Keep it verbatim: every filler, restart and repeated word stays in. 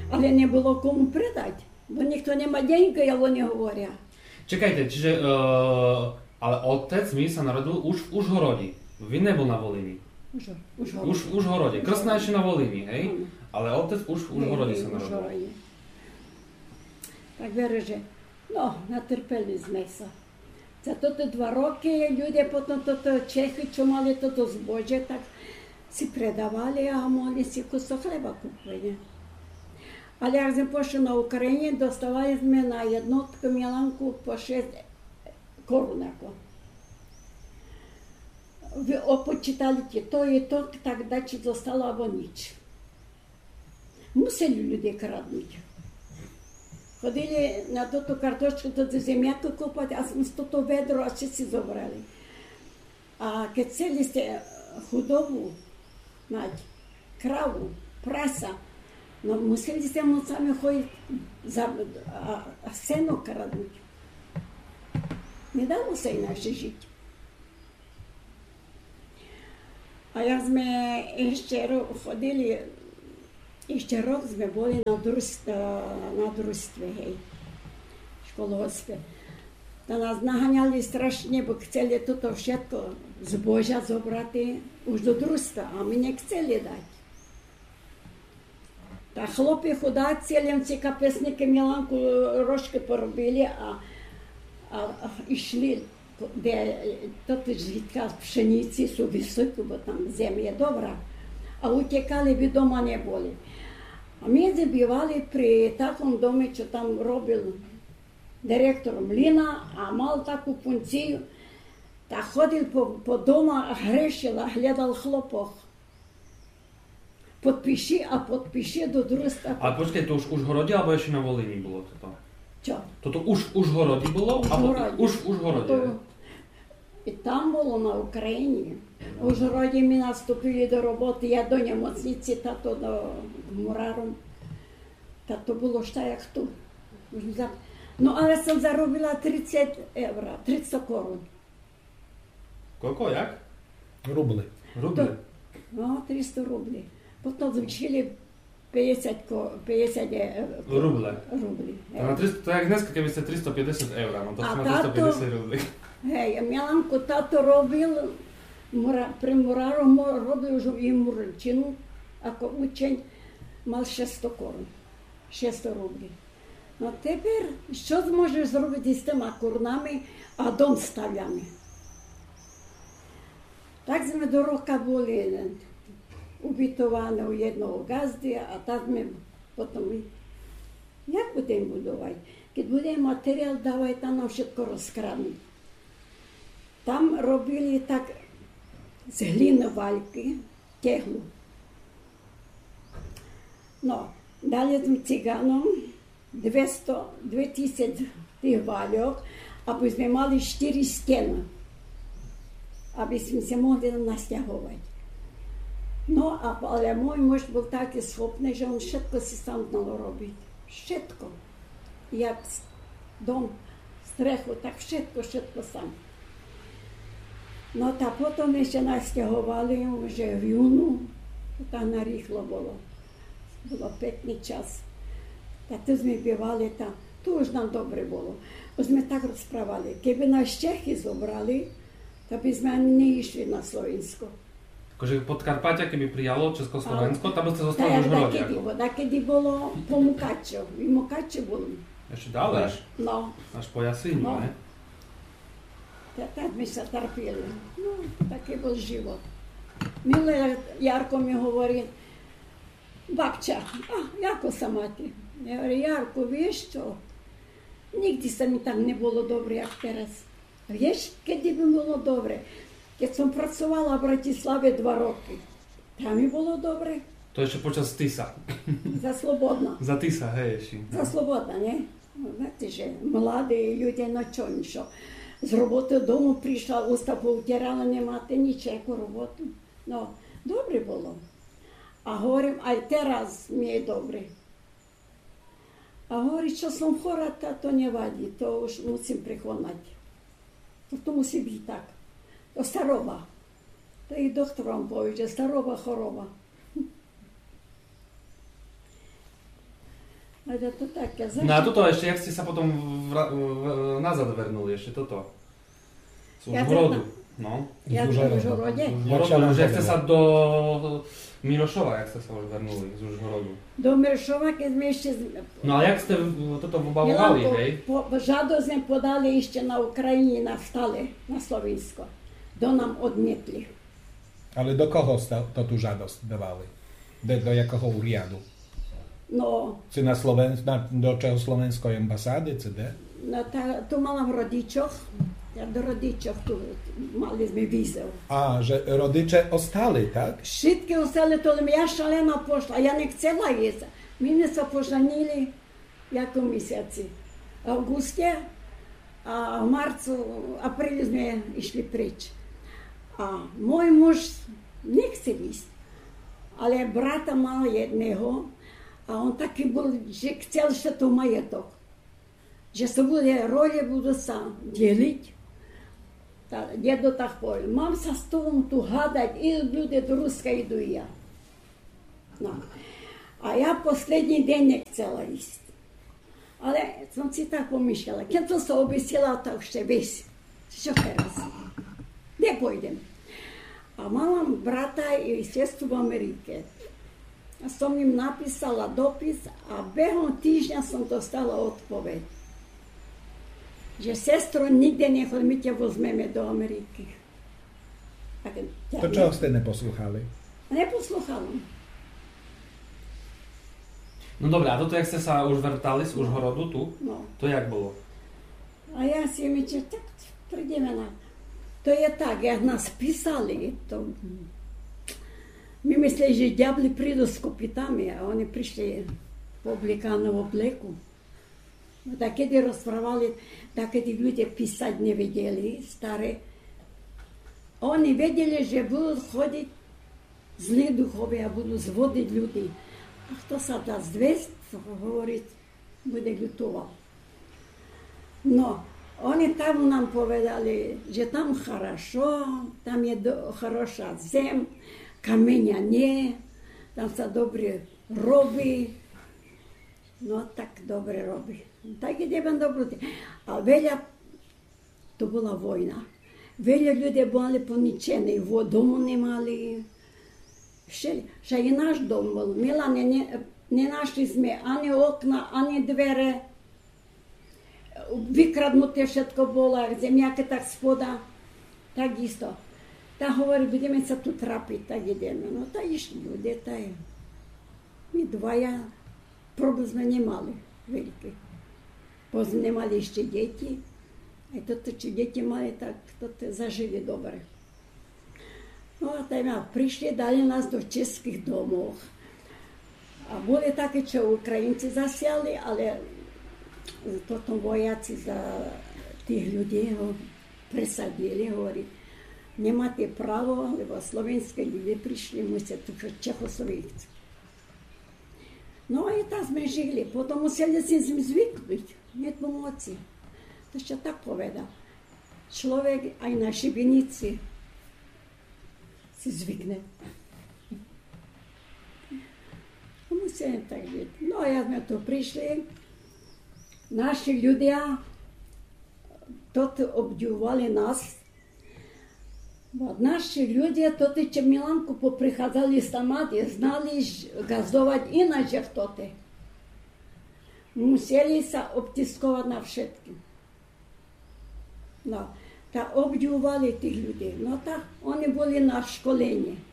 Але не було кому предати, бо ніхто не має деньги, як вони говорять. Čakajte, čiže, uh, ale otec mi sa narodil už v Užhorodi. Vy nebol na Volíni. Už, už, už v Užhorode. Krstná ešte na Volíni, hej? Mm. Ale otec už v Užhorode sa narodil. Так виражи, ну, натерпели sme sa. За toto dva roky люди потім toto Чехи, що мали toto збожжя, так си предавали, а могли си кусок хлеба купити. Але як ми пішли на Україні, доставали ми на одну таку міланку по шість корунаку. Ви опочитали ті, то і то, так далі достало або ніч. Мусили люди краднути. Ходили на ту картошку, до земляку купати, а з того ведро, а ще си забрали. А keď chceli ste chudobu mať, kravu, prasa, no museli ste nocami chodiť za, a, a seno kradnúť. Nedalo sa ináč žiť. A jak sme ešte chodili, ešte rok sme boli na družstve, na družstve, hej, v školhospe. To nás naháňali strašne, bo chceli toto všetko zbožia zobrati už do družstva, a my nechceli dať. Та хлопці худаці, ці капесники Міланку рожки поробили, а, а, а йшли, де тут звідка пшениці су високі, бо там земля добра, а утікали, відомо не були. А ми забивали при такому домі, що там робив директор млина, а мав таку функцію, та ходив по, по дому, грішив, глядав хлопок. Podpíši a podpíši do družstva. Ale počkaj, to už v Užhorode, alebo ešte na Volíni bolo toto? Čo? Toto už v Užhorode bolo? Užhorode. Už v Užhorode. To, і там було на Україні. В Užhorode ми наступили до роботи, я до немocniці, тато до мураром. Тато було ще як тут. Ну, але сам заробила тридцять євро, тридцять корун. Koľko, jak? Rubly. Rubly. No, триста рублів. Потім звучили päťdesiat, päťdesiat ruble. rublí. To, tristo, to je jak dneska, keby ste tristopäťdesiat eur, no to sú na tristopäťdesiat rublí. Hej, Milanko táto robil, mura, pri muráru robil už i murčinu, ako učeň, mal šesťsto korun, šesťsto rublí. No тепер, що зможеш зробити з тими корунами, а дом ставлями? Так ми до року були ubytované u jednoho gazdy, a tak sme potom, jak budeme budovať? Keď budeme materiál dávať, tam nám všetko rozkradnú. Tam robili tak z hliny vaľky, tehlu. No, dali sme cigánom dvesto, dvetisíc tých vaľok, aby sme mali štyri steny, aby sme sa mohli nasťahovať. No, ale môj muž bol taký schopný, že on všetko si sám znal robiť. Všetko. Jak dom, strechu, tak všetko, všetko sám. No, a potom ešte nasťahovali, že v júnu, to tam narýchlo bolo. Bolo pekný čas. A tu sme bývali tam, tu už nám dobre bolo. Už sme tak rozprávali, keby nás Čechy zobrali, to by sme ani neišli na Slovensko. Akože Podkarpatia, keby prijalo Československo, tam by ste zostali v Užhorode. Tak, kedy bolo po Mukačo. I Mukačo boli. Ešte ďalej? No. Až po Jasíni, no. ne? Tak my sa trpili. No, taký bol život. Milé Jarko mi hovorí, babča, a ako sa máte? Ja hovorím, Jarko, vieš čo? Nikdy sa mi tak nebolo dobre, jak teraz. Vieš, kedy by bolo dobre? Keď som pracovala v Bratislave dva roky, tam mi bolo dobre. To ešte počas Tisa. Za slobodno. Za Tisa, hej, ešte. Za slobodno, nie? Viete, že mladí ľudia, no čo, čo. Z roboty domu prišla, ústa poutierala, nemáte nič, ako robotu. No, dobre bolo. A hovorím, aj teraz mi je dobre. A hovorí, čo som chorá, to nevadí, to už musím prekonať. To musí byť tak. To staroba. To i doktor vám povie, že staroba choroba. A ja to také, No a toto ešte, jak ste sa potom vra- v- nazad vernuli, ešte toto. Z Ja Užhorodu. No. Ja Z to Užhorodu. už rode. Užhorodu, že ste sa do Milošova, jak ste sa už vernuli z Užhorodu. Do Miršova, keď sme ešte... No a jak ste toto vybavovali, Milan, hej? po, po, žado sme podali ešte na Ukrajine, na stale, na Slovensko. Do nám odmietli. Ale do koho ste to tú žiadosť dávali? Do, do jakého úriadu? No, Či na Sloven, na, do Československej ambasády, či de? no ta, tu mala v rodičoch, ja do rodičov tu mali sme výzev. A, že rodiče ostali, tak? Všetky ostali, to len ja šalena pošla, ja nechcela jesť. My sme sa požanili jako mesiaci. V auguste a v marcu, apríli sme išli preč. A môj muž nechce ísť, ale brata mal jedného a on taký bol, že chcel všetko majetok. Že sa bude, role budú sa deliť. Tá, dedo tak povedal, mám sa s tobou tu hádať, idú ľudia do Ruska, idú i ja. No. A ja posledný deň nechcela ísť. Ale som si tak pomýšľala, keď som sa obesila, tak ešte vieš, čo teraz? Nepôjdem. A mám brata i sestru v Amerike. A som im napísala dopis a behom týždňa som dostala odpoveď. Že sestro, nikde nechod, my ťa vozmeme do Ameriky. To čo ste neposlúchali? Neposlúchala. No dobré, a toto, jak ste sa už vrtali z Užhorodu tu, No. to jak bolo? A ja si myslím, tak prídeme na... To je tak, jak nás písali, to... My mysleli, že diabli prídu s kopitami a oni prišli v oblikánom obleku. No tak keď rozprávali, tak keď ľudia písať nevedeli, staré, oni vedeli, že budú chodiť zlí duchovia a budú zvodiť ľudí. A kto sa dá zvesť, hovoriť, bude ľutoval. No, oni tam nám povedali, že tam хорошо, tam je do, хороша zem, kameňa nie, tam sa dobre robí. No tak dobre robí. Tak ideme dobro. A veľa, to bola vojna. Veľa ľudí boli poničení, domu nemali. Že i náš dom bol. Milane, ne, nenašli sme ani okna, ani dvere. Vykradnuté všetko bolo, zemiaky tak spoda. Takisto. Tak hovorí, budeme sa tu trapiť, tak ideme. No tak išli ľudia, tak my dvaja problém sme nemali veľký. Pozme nemali ešte deti. Aj toto, čo deti mali, tak toto zažili dobre. No a tam prišli, dali nás do českých domov. A boli také, čo Ukrajinci zasiali, ale potom vojaci za tých ľudí ho presadili, hovorí, nemáte právo, lebo slovenské ľudia prišli, musíte tu Čechoslovenci. No a tak sme žili, potom museli si zvyknúť, nie pomoci. To ešte tak povedal. Človek aj na šibenici si zvykne. Musíme tak žiť. No a ja sme tu prišli, naši ľudia toto obdivovali nás. Bo naši ľudia, toto, čo Milanku poprichádzali z Tamady, znali gazdovať ináč, jak toto. Museli sa obtiskovať na všetky. No, tak obdivovali tých ľudí. No tak, oni boli na školení.